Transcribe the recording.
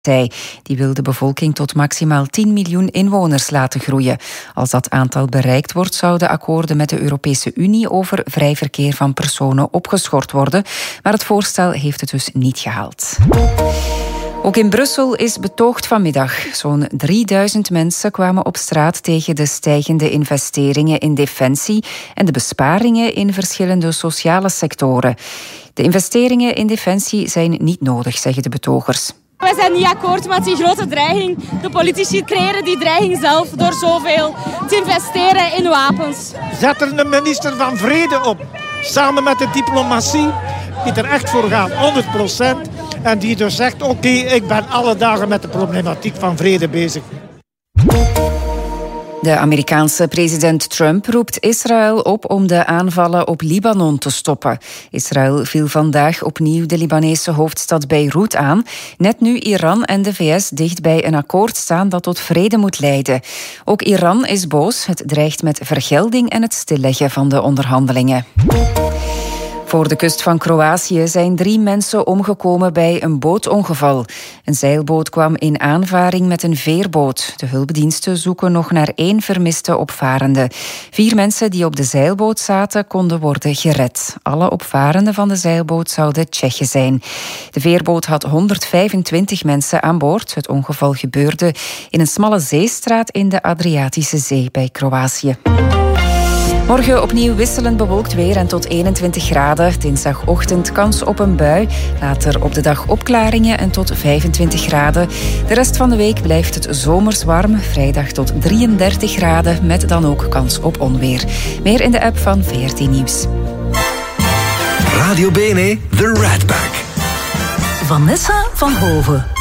Die wil de bevolking tot maximaal 10 miljoen inwoners laten groeien. Als dat aantal bereikt wordt, zouden akkoorden met de Europese Unie over vrij verkeer van personen opgeschort worden. Maar het voorstel heeft het dus niet gehaald. Ook in Brussel is betoogd vanmiddag. Zo'n 3000 mensen kwamen op straat tegen de stijgende investeringen in defensie en de besparingen in verschillende sociale sectoren. De investeringen in defensie zijn niet nodig, zeggen de betogers. Wij zijn niet akkoord met die grote dreiging. De politici creëren die dreiging zelf door zoveel te investeren in wapens. Zet er een minister van Vrede op, samen met de diplomatie, die er echt voor gaat, 100%. En die dus zegt, oké, ik ben alle dagen met de problematiek van vrede bezig. De Amerikaanse president Trump roept Israël op om de aanvallen op Libanon te stoppen. Israël viel vandaag opnieuw de Libanese hoofdstad Beirut aan, net nu Iran en de VS dicht bij een akkoord staan dat tot vrede moet leiden. Ook Iran is boos. Het dreigt met vergelding en het stilleggen van de onderhandelingen. Voor de kust van Kroatië zijn 3 mensen omgekomen bij een bootongeval. Een zeilboot kwam in aanvaring met een veerboot. De hulpdiensten zoeken nog naar 1 vermiste opvarende. 4 mensen die op de zeilboot zaten konden worden gered. Alle opvarenden van de zeilboot zouden Tsjechen zijn. De veerboot had 125 mensen aan boord. Het ongeval gebeurde in een smalle zeestraat in de Adriatische Zee bij Kroatië. Morgen opnieuw wisselend bewolkt weer en tot 21 graden. Dinsdagochtend kans op een bui. Later op de dag opklaringen en tot 25 graden. De rest van de week blijft het zomers warm. Vrijdag tot 33 graden met dan ook kans op onweer. Meer in de app van VRT Nieuws. Radio Bene, The Rat Pack. Vanessa van Hoven.